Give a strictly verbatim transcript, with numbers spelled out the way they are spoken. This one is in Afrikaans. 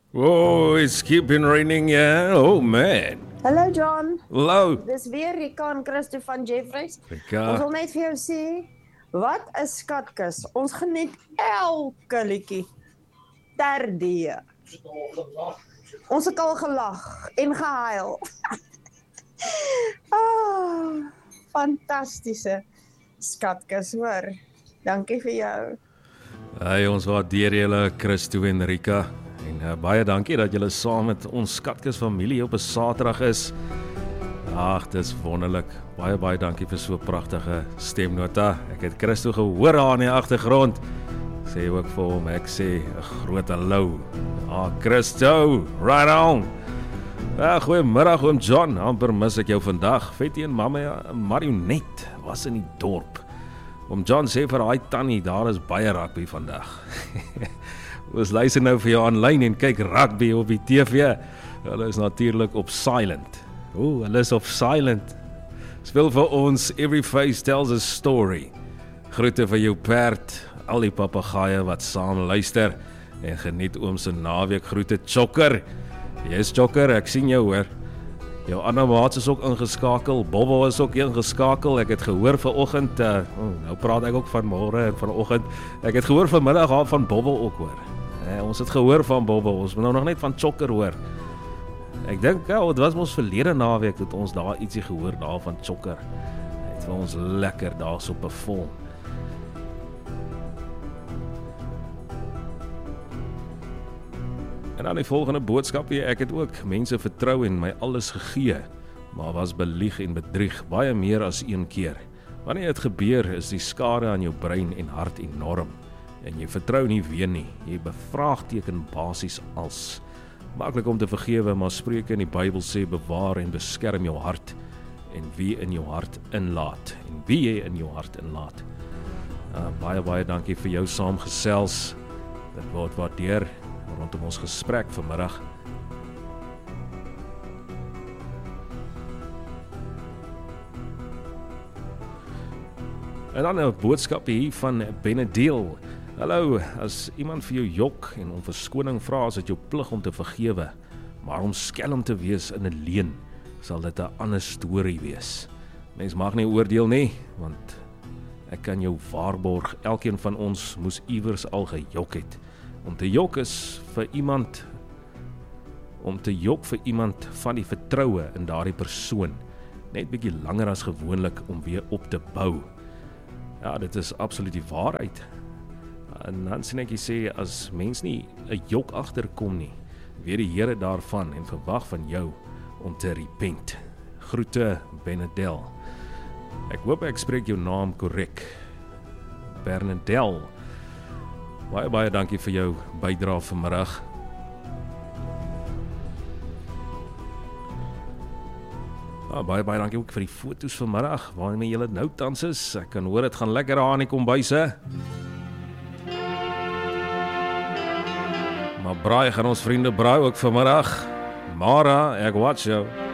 Oh, it's keeping raining, yeah. Oh man. Hallo John, Hallo. dis weer Rika en Christo van Jeffreys. Rika. Ons wil net vir jou sê, wat 'n skatkis. Ons geniet elke liedjie terdee. Ons het al gelag en gehuil. Ah, fantastiese skatkis, hoor. Dankie vir jou. Hey, ons waardeer julle, Christo en Rika. En uh, baie dankie dat julle saam met ons Skatkis familie op 'n Saterdag is. Ag, dis wonderlik. Baie baie dankie vir so 'n pragtige stemnota. Ek het Christo gehoor daar in die agtergrond. Sê ook vir hom, ek sê 'n groot hallo. Ah, Christo, right on. Ja, goeiemiddag oom John. Amper mis ek jou vandag. Fetty en mamma Marionet was in die dorp. Oom John sê vir daai tannie, daar is baie rugby vandag. Ons luister nou vir jou aanlyn en kyk rugby op die T V. Hulle is natuurlik op silent. O, hulle is op silent. Speel vir ons Every Face Tells a Story. Groete vir jou perd, al die papegaaie wat saam luister en geniet oom se naweek. Groete Chokker. Jy's Chokker, ek sien jou hoor. Jou ander maats is ook ingeskakel. Bobo is ook ingeskakel. Ek het gehoor vanoggend, uh, oh, nou praat ek ook van môre en vanoggend. Ek het gehoor vanmiddag al van Bobo ook hoor. Eh, ons het gehoor van Bobo, ons moet nou nog net van Chokker hoor. Ek dink, ja, het was ons verlede naweek dat ons daar ietsie gehoor daar van Chokker. Het vir ons lekker daar so perform. En dan die volgende boodskap hier, ek het ook mense vertrou en my alles gegee, maar was belieg en bedrieg baie meer as een keer. Wanneer dit gebeur, is die skade aan jou brein en hart enorm. En jy vertrou nie weer nie, jy bevraagteken basies als. Maklik om te vergewe, maar Spreuke in die Bybel sê bewaar en beskerm jou hart en wie in jou hart inlaat en wie jy in jou hart inlaat. Uh, baie baie dankie vir jou saamgesels. Dit word waardeer rondom ons gesprek vanmiddag. En dan 'n boodskap hier van Benedeel. Hallo, as iemand vir jou jok en om verskoning vra, is dit jou plig om te vergewe. Maar om skelm te wees in 'n leuen, sal dit 'n ander storie wees. Mens mag nie oordeel nie, want ek kan jou waarborg, elkeen van ons moes iewers al gejok het. Om te jok is vir iemand om te jok vir iemand van die vertroue in daardie persoon net bietjie langer as gewoonlik om weer op te bou. Ja, dit is absoluut die waarheid. En dan sien ek jy sê, as mens nie 'n jok agterkom nie, weet die Here daarvan en verwag van jou om te repent. Groete Benedel. Ek hoop ek spreek jou naam korrek. Bernadel. Baie baie dankie vir jou bydrae vanmiddag. Ah, baie baie dankie ook vir die foto's vanmiddag waarmee julle nou tans is. Ek kan hoor dit gaan lekker daar in die kombuise. Maar braai gaan ons vriende braai ook vanmiddag. Mara, ek watch jou.